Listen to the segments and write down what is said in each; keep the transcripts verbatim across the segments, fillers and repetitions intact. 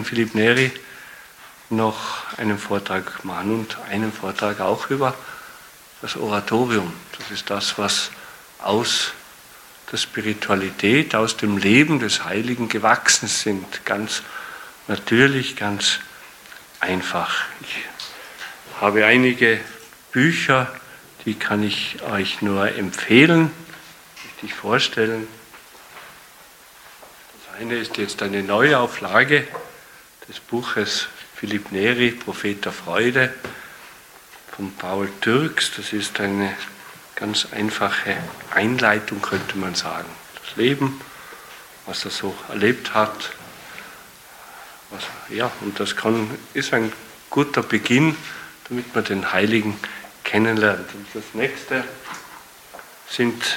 heiligen Philipp Neri noch einen Vortrag machen und einen Vortrag auch über das Oratorium. Das ist das, was aus der Spiritualität, aus dem Leben des Heiligen gewachsen sind. Ganz natürlich, ganz einfach. Ich habe einige Bücher, die kann ich euch nur empfehlen, möchte ich vorstellen. Das eine ist jetzt eine Neuauflage des Buches Philipp Neri, Prophet der Freude, von Paul Türks. Das ist eine ganz einfache Einleitung, könnte man sagen. Das Leben, was er so erlebt hat. Was, ja, und das kann, ist ein guter Beginn, damit man den Heiligen kennenlernt. Und das nächste sind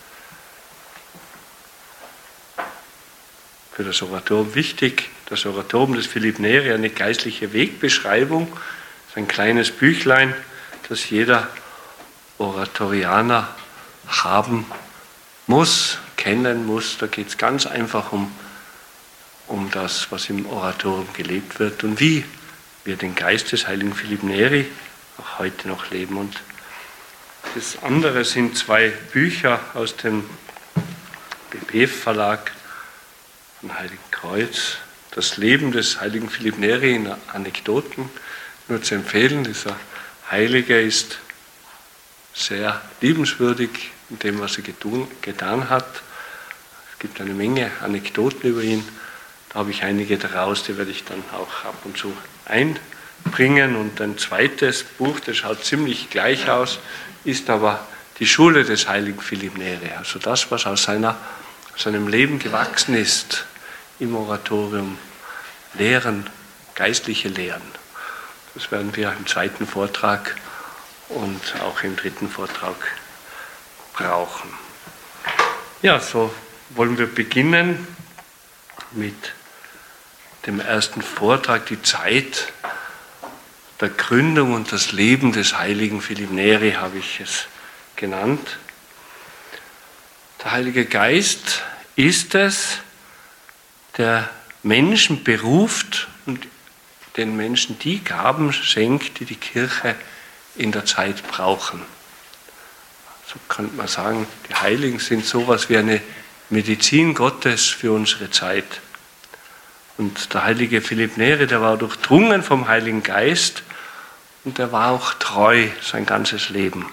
für das Oratorium wichtig, das Oratorium des Philipp Neri, eine geistliche Wegbeschreibung. Das ist ein kleines Büchlein, das jeder Oratorianer haben muss, kennen muss. Da geht es ganz einfach um, um das, was im Oratorium gelebt wird und wie wir den Geist des heiligen Philipp Neri auch heute noch leben. Und das andere sind zwei Bücher aus dem B P F-Verlag von Heiligen Kreuz. Das Leben des heiligen Philipp Neri in Anekdoten, nur zu empfehlen. Dieser Heilige ist sehr liebenswürdig in dem, was er getun, getan hat. Es gibt eine Menge Anekdoten über ihn. Da habe ich einige daraus, die werde ich dann auch ab und zu einbringen. Und ein zweites Buch, das schaut ziemlich gleich aus, ist aber die Schule des heiligen Philipp Neri. Also das, was aus seiner, seinem Leben gewachsen ist im Oratorium. Lehren, geistliche Lehren. Das werden wir im zweiten Vortrag und auch im dritten Vortrag brauchen. Ja, so wollen wir beginnen mit dem ersten Vortrag, die Zeit der Gründung und das Leben des heiligen Philipp Neri, habe ich es genannt. Der Heilige Geist ist es, der Menschen beruft und den Menschen die Gaben schenkt, die die Kirche in der Zeit brauchen. So könnte man sagen, die Heiligen sind sowas wie eine Medizin Gottes für unsere Zeit. Und der heilige Philipp Neri, der war durchdrungen vom Heiligen Geist und der war auch treu sein ganzes Leben.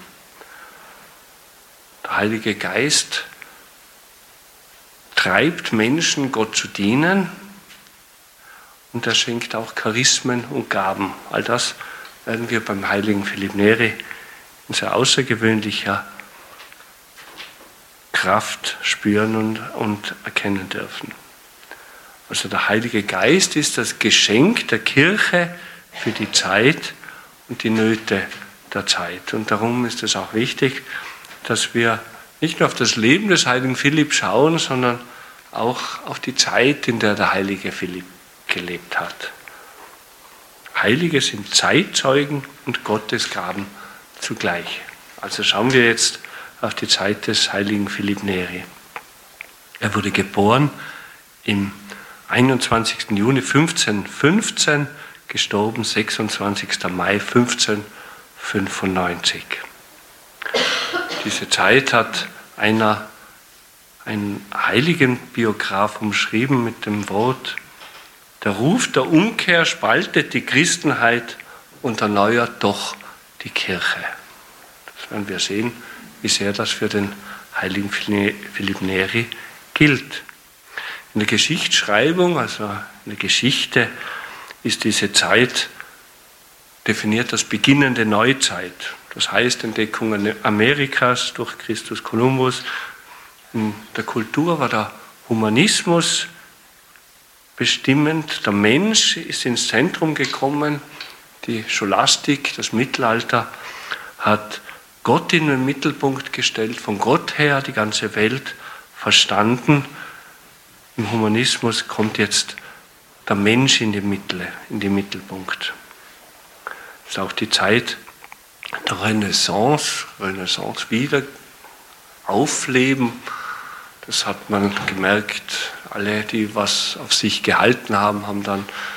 Der Heilige Geist treibt Menschen, Gott zu dienen, und er schenkt auch Charismen und Gaben. All das werden wir beim heiligen Philipp Neri in sehr außergewöhnlicher Kraft spüren und, und erkennen dürfen. Also der Heilige Geist ist das Geschenk der Kirche für die Zeit und die Nöte der Zeit. Und darum ist es auch wichtig, dass wir nicht nur auf das Leben des heiligen Philipp schauen, sondern auch auf die Zeit, in der der heilige Philipp gelebt hat. Heilige sind Zeitzeugen und Gottesgaben zugleich. Also schauen wir jetzt auf die Zeit des heiligen Philipp Neri. Er wurde geboren im einundzwanzigsten Juni fünfzehnhundertfünfzehn, gestorben sechsundzwanzigsten Mai fünfzehnhundertfünfundneunzig. Diese Zeit hat einer, ein Heiligenbiograf umschrieben mit dem Wort: Der Ruf der Umkehr spaltet die Christenheit und erneuert doch die Kirche. Das werden wir sehen, wie sehr das für den heiligen Philipp Neri gilt. In der Geschichtsschreibung, also in der Geschichte, ist diese Zeit definiert als beginnende Neuzeit. Das heißt, Entdeckung Amerikas durch Christus Kolumbus. In der Kultur war der Humanismus bestimmend. Der Mensch ist ins Zentrum gekommen. Die Scholastik, das Mittelalter, hat Gott in den Mittelpunkt gestellt, von Gott her die ganze Welt verstanden. Im Humanismus kommt jetzt der Mensch in die Mitte, in den Mittelpunkt. Das ist auch die Zeit der Renaissance, Renaissance wieder aufleben. Das hat man gemerkt. Alle, die was auf sich gehalten haben, haben dann